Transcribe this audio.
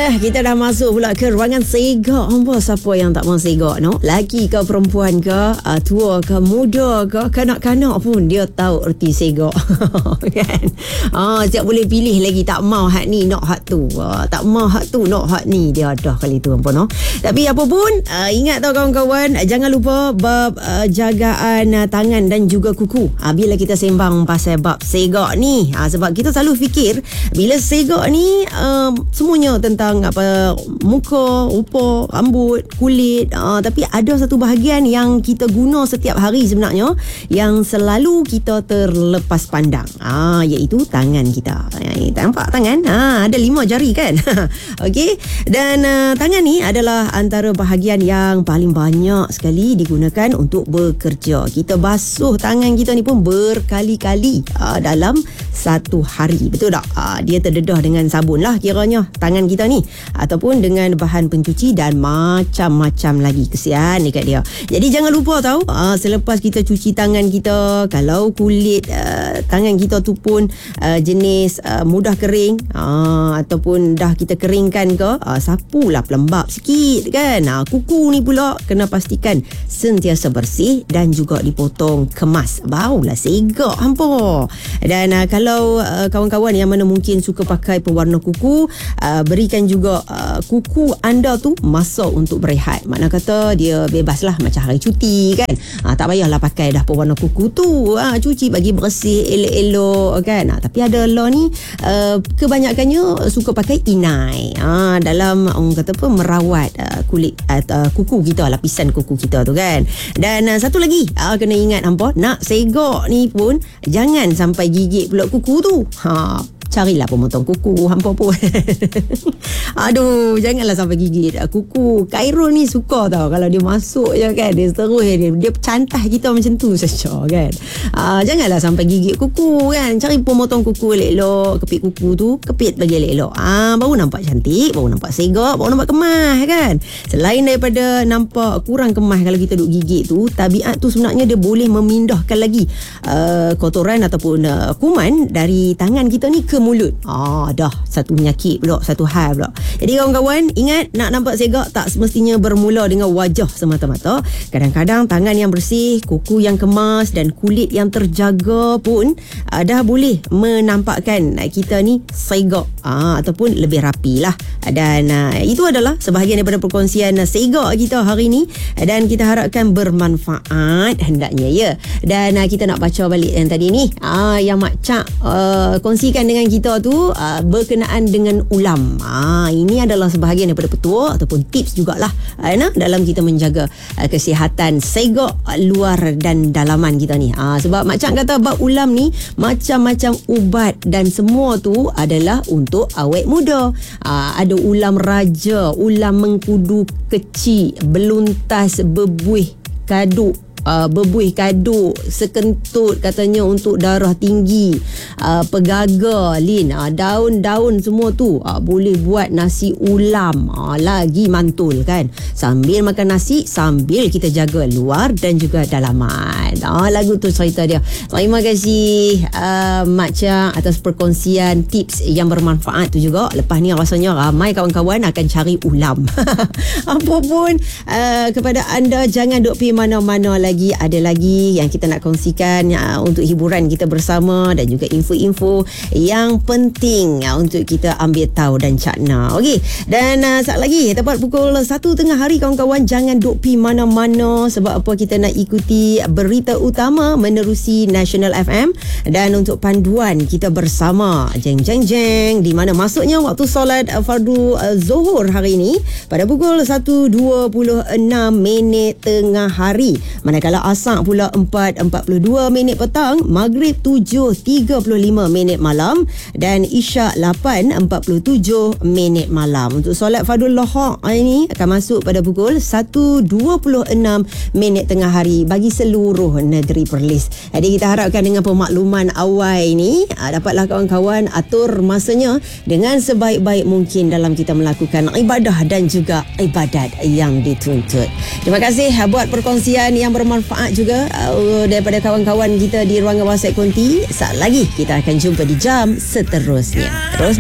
kita dah masuk pula ke ruangan segak. Hampa siapa yang tak mau segak, no? Laki ke perempuan ke, tua ke muda ke, kanak-kanak pun dia tahu erti segak. Kan? Siap boleh pilih lagi, tak mau hak ni nak hak tu. Tak mau hak tu nak hak ni, dia dah kali tu hampa, no? Tapi apa pun, ingat tau kawan-kawan, jangan lupa bab jagaan tangan dan juga kuku. Bila kita sembang pasal bab segak ni, sebab kita selalu fikir bila segak ni semuanya tentang muka, rupa, rambut, kulit, tapi ada satu bahagian yang kita guna setiap hari sebenarnya yang selalu kita terlepas pandang, iaitu tangan kita. Nampak tangan? Ada 5 jari kan? Okey. Dan tangan ni adalah antara bahagian yang paling banyak sekali digunakan untuk bekerja. Kita basuh tangan kita ni pun berkali-kali dalam satu hari. Betul tak? Dia terdedah dengan sabun lah kiranya tangan kita ni, ataupun dengan bahan pencuci dan macam-macam lagi. Kesian dekat dia. Jadi jangan lupa tahu, selepas kita cuci tangan kita, kalau kulit tangan kita tu pun jenis mudah kering, ataupun dah kita keringkan ke, sapulah pelembab sikit kan. Kuku ni pula kena pastikan sentiasa bersih dan juga dipotong kemas, barulah segak hampa. Dan kalau kawan-kawan yang mana mungkin suka pakai pewarna kuku, berikan juga kuku anda tu masa untuk berehat. Makna kata dia bebas lah macam hari cuti kan. Tak payahlah pakai dah pewarna kuku tu, cuci bagi bersih elok-elok kan. Tapi ada lah ni kebanyakannya suka pakai inai dalam orang kata apa, merawat kulit kuku kita, lapisan kuku kita tu kan. Dan satu lagi kena ingat hampa, nak segak ni pun jangan sampai gigit pula kuku tu. Carilah pemotong kuku hampa pun. Aduh, janganlah sampai gigit kuku. Khairul ni suka tau kalau dia masuk je kan, dia terus dia cantah kita macam tu saja kan. Janganlah sampai gigit kuku kan. Cari pemotong kuku elok-elok, kepit kuku tu kepit bagi elok-elok. Baru nampak cantik, baru nampak segak, baru nampak kemas kan. Selain daripada nampak kurang kemas kalau kita duk gigit tu, tabiat tu sebenarnya dia boleh memindahkan lagi kotoran ataupun kuman dari tangan kita ni ke mulut. Dah satu penyakit pula, satu hal pula. Jadi kawan-kawan, ingat, nak nampak segak tak semestinya bermula dengan wajah semata-mata. Kadang-kadang tangan yang bersih, kuku yang kemas dan kulit yang terjaga pun dah boleh menampakkan kita ni segak ataupun lebih rapi lah. Dan itu adalah sebahagian daripada perkongsian segak kita hari ni, dan kita harapkan bermanfaat hendaknya ya. Dan kita nak baca balik yang tadi ni, yang Mak Cak kongsikan dengan kita tu berkenaan dengan ulam. Ini adalah sebahagian daripada petua ataupun tips jugalah dalam kita menjaga kesihatan segak luar dan dalaman kita ni. Sebab Mak Cak kata bab ulam ni macam-macam ubat dan semua tu adalah untuk awet muda. Ada ulam raja, ulam mengkudu kecil, beluntas bebuih kaduk, berbuih kaduk, sekentut katanya untuk darah tinggi, pegaga Lin, daun-daun semua tu boleh buat nasi ulam, lagi mantul kan, sambil makan nasi sambil kita jaga luar dan juga dalaman. Lagu tu cerita dia. Terima kasih Mak Cak atas perkongsian tips yang bermanfaat tu juga. Lepas ni rasanya ramai kawan-kawan akan cari ulam. Apa pun kepada anda, jangan duk pergi mana-mana lagi. Ada lagi yang kita nak kongsikan untuk hiburan kita bersama dan juga info-info yang penting untuk kita ambil tahu dan cakna. Okey, dan saat lagi tepat pukul 1 tengah hari kawan-kawan, jangan duk pergi mana-mana sebab apa, kita nak ikuti berita utama menerusi National FM. Dan untuk panduan kita bersama jeng di mana masuknya waktu solat fardu Zuhur hari ini pada pukul 1.26 tengah hari. Manakala Asar pula 4.42 petang, Maghrib 7.35 malam dan Isyak 8.47 malam. Untuk solat Fardul Lohak ini akan masuk pada pukul 1.26 tengah hari bagi seluruh negeri Perlis. Jadi kita harapkan dengan pemakluman awal ini dapatlah kawan-kawan atur masanya dengan sebaik-baik mungkin dalam kita melakukan ibadah dan juga ibadat yang dituntut. Terima kasih buat perkongsian yang bermanfaat juga daripada kawan-kawan kita di ruangan WhatsApp Konti. Saat lagi kita akan jumpa di jam seterusnya. Terus